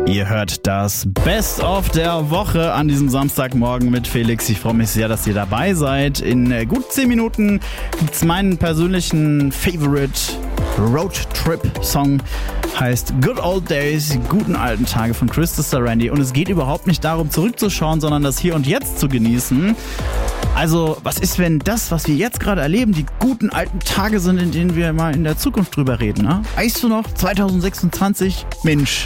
Ihr hört das Best of der Woche an diesem Samstagmorgen mit Felix. Ich freue mich sehr, dass ihr dabei seid. In gut 10 Minuten gibt's meinen persönlichen Favorite Roadtrip-Song. Heißt Good Old Days, guten alten Tage von Chris Randy. Und es geht überhaupt nicht darum, zurückzuschauen, sondern das Hier und Jetzt zu genießen. Also, was ist, wenn das, was wir jetzt gerade erleben, die guten alten Tage sind, in denen wir mal in der Zukunft drüber reden, ne? Weißt du noch, 2026? Mensch.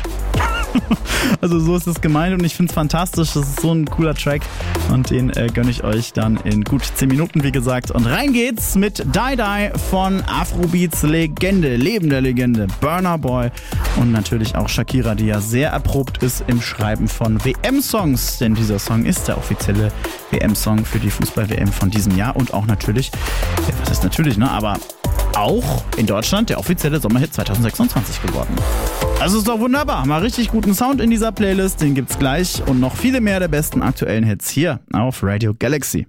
Also so ist es gemeint und ich finde es fantastisch. Das ist so ein cooler Track und den gönne ich euch dann in gut 10 Minuten, wie gesagt. Und rein geht's mit Die Die von Afrobeats Legende, lebende Legende, Burna Boy und natürlich auch Shakira, die ja sehr erprobt ist im Schreiben von WM-Songs, denn dieser Song ist der offizielle WM-Song für die Fußball-WM von diesem Jahr und auch natürlich, ja, was ist natürlich, ne, aber auch in Deutschland der offizielle Sommerhit 2026 geworden. Also ist doch wunderbar. Mal richtig guten Sound in dieser Playlist. Den gibt's gleich und noch viele mehr der besten aktuellen Hits hier auf Radio Galaxy.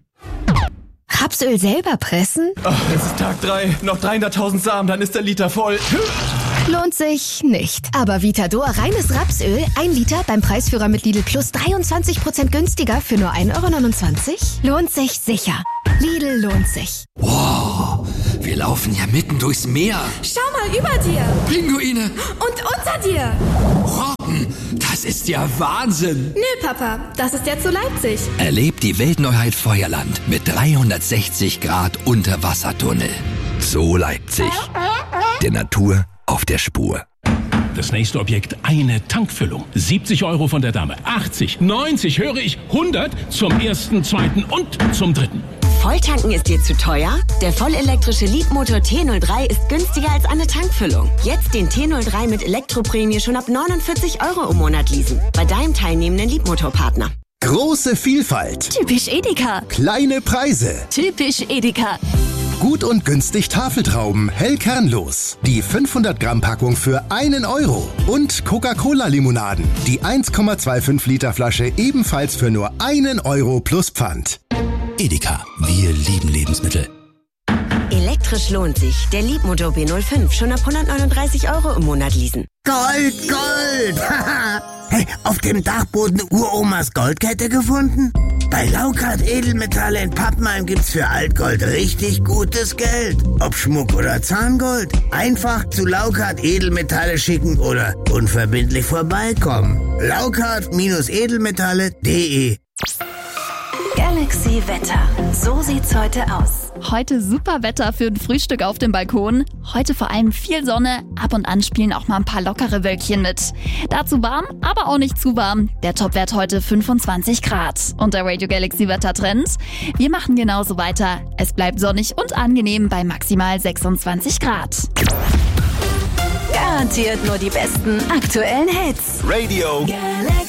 Rapsöl selber pressen? Oh, es ist Tag 3. Noch 300.000 Samen, dann ist der Liter voll. Lohnt sich nicht. Aber Vitador reines Rapsöl, 1 Liter beim Preisführer mit Lidl Plus 23% günstiger für nur 1,29 €? Lohnt sich sicher. Lidl lohnt sich. Wow, wir laufen ja mitten durchs Meer. Schau mal über dir. Pinguine. Und unter dir. Robben, das ist ja Wahnsinn. Nö, Papa, das ist ja zu Leipzig. Erlebt die Weltneuheit Feuerland mit 360 Grad Unterwassertunnel. So Leipzig. Der Natur auf der Spur. Das nächste Objekt, eine Tankfüllung. 70 € von der Dame, 80, 90, höre ich, 100 zum ersten, zweiten und zum dritten. Volltanken ist dir zu teuer? Der vollelektrische Leapmotor T03 ist günstiger als eine Tankfüllung. Jetzt den T03 mit Elektroprämie schon ab 49 € im Monat leasen. Bei deinem teilnehmenden Leapmotor-Partner. Große Vielfalt. Typisch Edeka. Kleine Preise. Typisch Edeka. Gut und günstig Tafeltrauben, hell kernlos. Die 500 Gramm Packung für 1 €. Und Coca-Cola-Limonaden. Die 1,25 Liter Flasche ebenfalls für nur 1 € plus Pfand. Edeka, wir lieben Lebensmittel. Elektrisch lohnt sich. Der Leapmotor B05 schon ab 139 € im Monat leasen. Gold, Gold! Hey, auf dem Dachboden Uromas Goldkette gefunden? Bei Laukart Edelmetalle in Pappenheim gibt's für Altgold richtig gutes Geld. Ob Schmuck oder Zahngold. Einfach zu Laukart Edelmetalle schicken oder unverbindlich vorbeikommen. Laukart-edelmetalle.de. Galaxy Wetter. So sieht's heute aus. Heute super Wetter für ein Frühstück auf dem Balkon. Heute vor allem viel Sonne. Ab und an spielen auch mal ein paar lockere Wölkchen mit. Dazu warm, aber auch nicht zu warm. Der Topwert heute 25 Grad. Und der Radio Galaxy Wettertrend? Wir machen genauso weiter. Es bleibt sonnig und angenehm bei maximal 26 Grad. Garantiert nur die besten aktuellen Hits. Radio Galaxy.